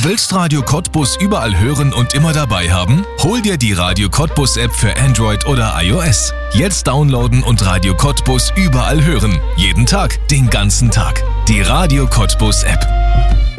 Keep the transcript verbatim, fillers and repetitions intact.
willst Radio Cottbus überall hören und immer dabei haben? Hol dir die Radio Cottbus App für Android oder iOS. Jetzt downloaden und Radio Cottbus überall hören. Jeden Tag, den ganzen Tag. Die Radio Cottbus App.